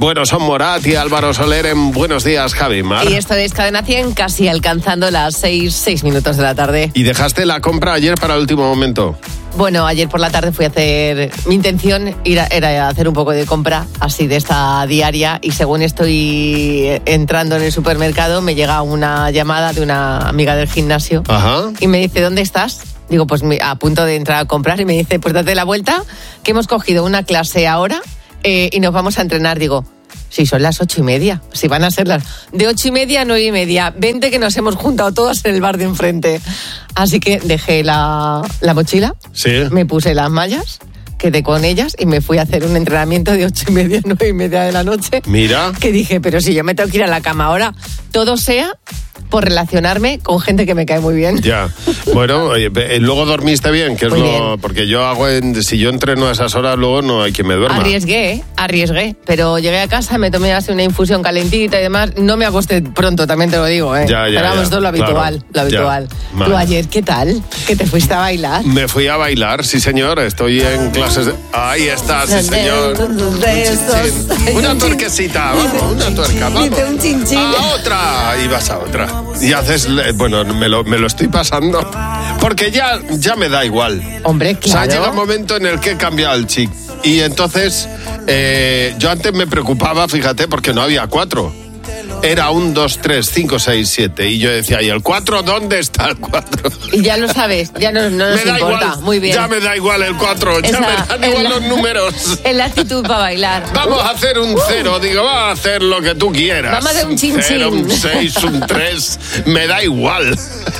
Bueno, son Morat y Álvaro Soler en Buenos Días, Javi Mar. Y esto es Cadena 100, casi alcanzando las 6 minutos de la tarde. ¿Y dejaste la compra ayer para el último momento? Bueno, ayer por la tarde fui a hacer... Mi intención era hacer un poco de compra, así de esta diaria, y según estoy entrando en el supermercado, me llega una llamada de una amiga del gimnasio. Ajá. Y me dice, ¿dónde estás? Digo, pues a punto de entrar a comprar. Y me dice, pues date la vuelta, que hemos cogido una clase ahora y nos vamos a entrenar. Digo, sí, son las 8:30. Si van a ser las de 8:30 a 9:30. 20 que nos hemos juntado todas en el bar de enfrente. Así que dejé la mochila, Sí. me puse las mallas, quedé con ellas y me fui a hacer un entrenamiento de 8:30 a 9:30 de la noche. Mira. Que dije, pero si yo me tengo que ir a la cama ahora, todo sea por relacionarme con gente que me cae muy bien. Ya. Bueno, luego dormiste bien, que es Muy lo... bien. Porque yo si yo entreno a esas horas, luego no hay quien me duerma. Arriesgué, pero llegué a casa, me tomé así una infusión calentita y demás. No me acosté pronto, también te lo digo, ¿eh? Ya, pero vamos, todo lo habitual, claro. lo habitual. Ya. Vale. ¿Tú ayer qué tal? ¿Que te fuiste a bailar? Me fui a bailar, sí señor, estoy en clases de... Ahí está, sí señor. Una tuerquecita, vamos, una tuerca, vamos. Dice un chinchín. A otra, y vas a otra. Y haces, bueno, me lo estoy pasando, porque ya me da igual. Hombre, O sea, claro. llega un momento en el que he cambiado el chip. Y entonces, yo antes me preocupaba, fíjate, porque no había 4. Era 1, 2, 3, 5, 6, 7. Y yo decía, ¿y el 4? ¿Dónde está el 4? Y ya lo sabes, ya no nos Me da importa. igual, Muy bien. ya me da igual el 4, ya Esa me dan es igual la- los números. Es la actitud para bailar. Vamos a hacer un 0, digo, vamos a hacer lo que tú quieras. Vamos a hacer un chin Un 0, chin. un 6, un 3, me da igual.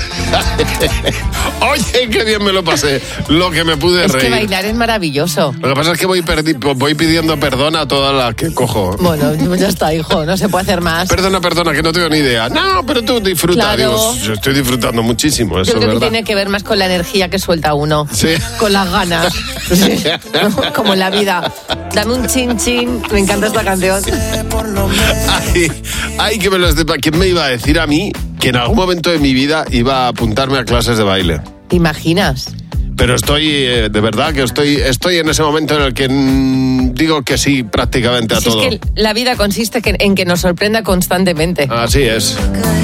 Oye, qué bien me lo pasé, lo que me pude Es reír. que bailar es maravilloso. Lo que pasa es que voy pidiendo perdón a todas las que cojo. Bueno, ya está, hijo, no se puede hacer más. Perdona, que no tengo ni idea. No, pero tú disfruta. Claro. Digo, yo estoy disfrutando muchísimo, eso Yo es creo que verdad. tiene que ver más con la energía que suelta uno. Sí. Con las ganas. Sí. Como en la vida. Dame un chin chin. Me encanta esta canción. Ay, que me lo sepa. ¿Quién me iba a decir a mí que en algún momento de mi vida iba a apuntarme a clases de baile? ¿Te imaginas? Pero estoy, de verdad que estoy en ese momento en el que digo que sí prácticamente a Si es todo. que la vida consiste en que nos sorprenda constantemente. Así es.